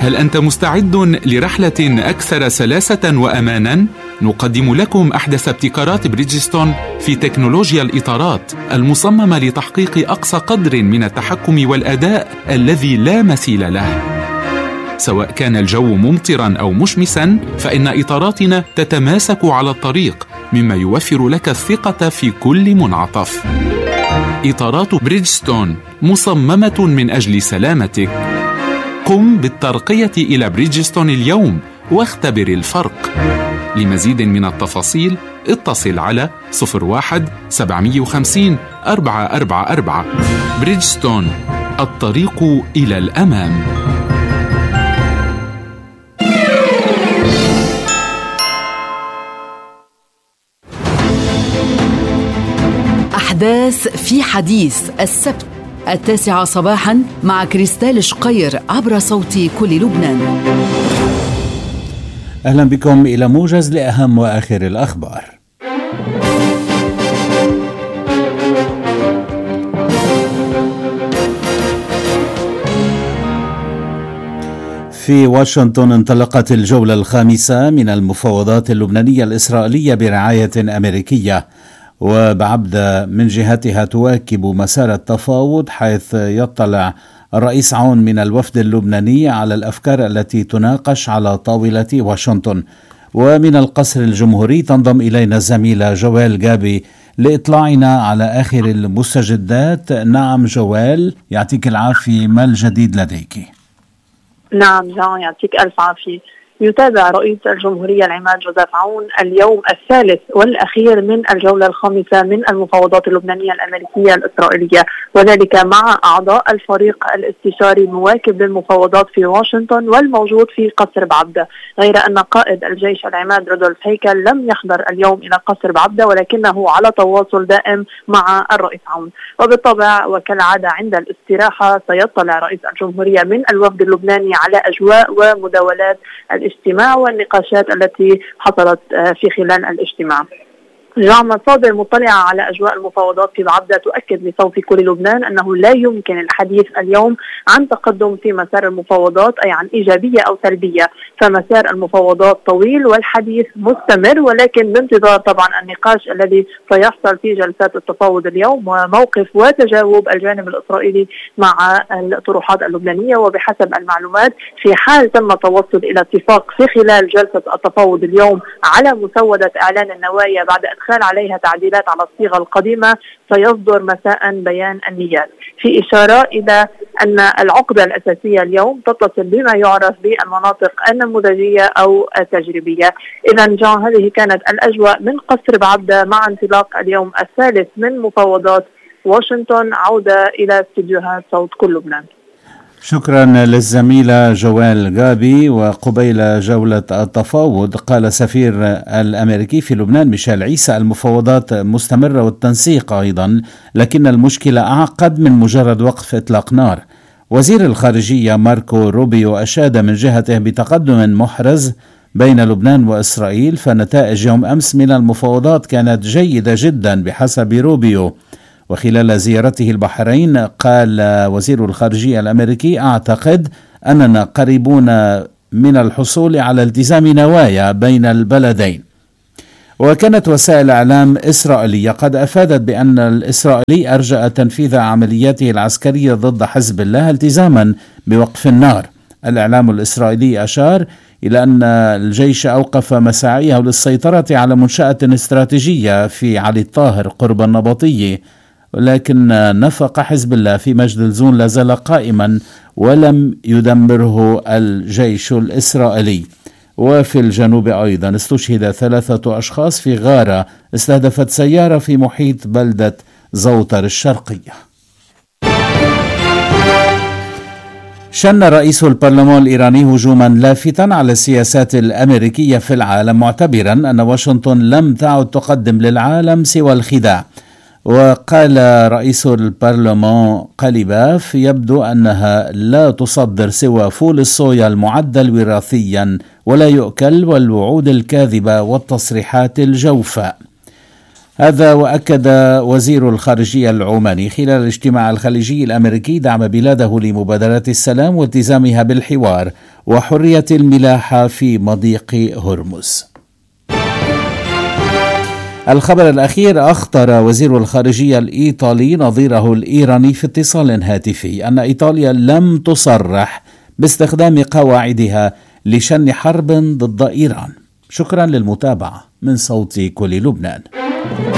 هل أنت مستعد لرحلة أكثر سلاسة وأمانا؟ نقدم لكم أحدث ابتكارات بريدجستون في تكنولوجيا الإطارات المصممة لتحقيق أقصى قدر من التحكم والأداء الذي لا مثيل له. سواء كان الجو ممطرا أو مشمسا، فإن إطاراتنا تتماسك على الطريق، مما يوفر لك الثقة في كل منعطف. إطارات بريدجستون مصممة من أجل سلامتك. قم بالترقية إلى بريدجستون اليوم واختبر الفرق. لمزيد من التفاصيل اتصل على 01-750-444. بريدجستون، الطريق إلى الأمام. أحداث في حديث السبت 9 صباحا مع كريستال شقير عبر صوت كل لبنان. أهلا بكم إلى موجز لأهم وآخر الأخبار. في واشنطن انطلقت الجولة الخامسة من المفاوضات اللبنانية الإسرائيلية برعاية أمريكية، وبعبدة من جهتها تواكب مسار التفاوض، حيث يطلع الرئيس عون من الوفد اللبناني على الأفكار التي تناقش على طاولة واشنطن. ومن القصر الجمهوري تنضم إلينا الزميلة جوال جابي لإطلاعنا على آخر المستجدات. نعم جوال، يعطيك العافية، ما الجديد لديك؟ نعم جان، يعطيك ألف عافية. يتابع رئيس الجمهورية العماد جوزيف عون اليوم الثالث والأخير من الجولة الخامسة من المفاوضات اللبنانية الأمريكية الإسرائيلية، وذلك مع أعضاء الفريق الاستشاري المواكب للمفاوضات في واشنطن والموجود في قصر بعبدة. غير أن قائد الجيش العماد رودولف هيكل لم يحضر اليوم إلى قصر بعبدة، ولكنه على تواصل دائم مع الرئيس عون. وبالطبع وكالعادة عند الاستراحة سيطلع رئيس الجمهورية من الوفد اللبناني على أجواء ومداولات الاجتماع والنقاشات التي حصلت في خلال الاجتماع. مصادر مطلعة على أجواء المفاوضات في بعبدة تؤكد لصوت كل لبنان أنه لا يمكن الحديث اليوم عن تقدم في مسار المفاوضات، أي عن إيجابية أو سلبية، فمسار المفاوضات طويل والحديث مستمر، ولكن بانتظار طبعا النقاش الذي سيحصل في جلسات التفاوض اليوم وموقف وتجاوب الجانب الإسرائيلي مع الطروحات اللبنانية. وبحسب المعلومات، في حال تم التوصل إلى اتفاق في خلال جلسة التفاوض اليوم على مسودة إعلان النوايا بعد إدخال عليها تعديلات على الصيغة القديمة، سيصدر مساء بيان النيات، في إشارة إلى أن العقدة الأساسية اليوم تتصل بما يعرف بالمناطق النموذجية أو التجريبية. إذا جان، هذه كانت الأجواء من قصر بعبدة مع انطلاق اليوم الثالث من مفاوضات واشنطن. عودة إلى استديوهات صوت كل لبنان. شكرا للزميلة جوال جابي. وقبيل جولة التفاوض قال السفير الأمريكي في لبنان ميشيل عيسى المفاوضات مستمرة والتنسيق أيضا، لكن المشكلة أعقد من مجرد وقف إطلاق نار. وزير الخارجية ماركو روبيو أشاد من جهته بتقدم محرز بين لبنان وإسرائيل، فنتائج يوم أمس من المفاوضات كانت جيدة جدا بحسب روبيو. وخلال زيارته البحرين قال وزير الخارجية الأمريكي: أعتقد أننا قريبون من الحصول على التزام نوايا بين البلدين. وكانت وسائل إعلام إسرائيلية قد أفادت بأن الإسرائيلي أرجأ تنفيذ عملياته العسكرية ضد حزب الله التزاما بوقف النار. الإعلام الإسرائيلي أشار إلى أن الجيش أوقف مساعيه للسيطرة على منشأة استراتيجية في علي الطاهر قرب النبطية، ولكن نفق حزب الله في مجد الزون لا زال قائما ولم يدمره الجيش الإسرائيلي. وفي الجنوب أيضا استشهد 3 أشخاص في غارة استهدفت سيارة في محيط بلدة زوطر الشرقية. شن رئيس البرلمان الإيراني هجوما لافتا على السياسات الأمريكية في العالم، معتبرا أن واشنطن لم تعد تقدم للعالم سوى الخداع. وقال رئيس البرلمان قليباف: يبدو أنها لا تصدر سوى فول الصويا المعدل وراثيا ولا يؤكل، والوعود الكاذبة والتصريحات الجوفاء. هذا وأكد وزير الخارجية العماني خلال الاجتماع الخليجي الأمريكي دعم بلاده لمبادرات السلام والتزامها بالحوار وحرية الملاحة في مضيق هرمز. الخبر الأخير: أخطر وزير الخارجية الإيطالي نظيره الإيراني في اتصال هاتفي أن إيطاليا لم تصرح باستخدام قواعدها لشن حرب ضد إيران. شكرا للمتابعة. من صوت كل لبنان.